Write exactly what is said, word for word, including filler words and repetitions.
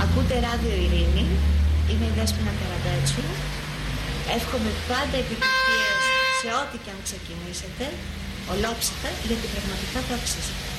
Ακούτε Ράδιο Ειρήνη, είμαι η Δέσποινα Καραμπέτσου. Εύχομαι πάντα επιτυχίες σε ό,τι και αν ξεκινήσετε. Ολόψυχα, γιατί πραγματικά το αξίζετε.